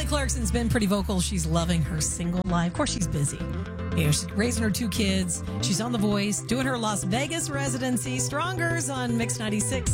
Kelly Clarkson's been pretty vocal. She's loving her single life. Of course, she's busy. She's raising her 2 kids. She's on The Voice, doing her Las Vegas residency. Strongers on Mix 96.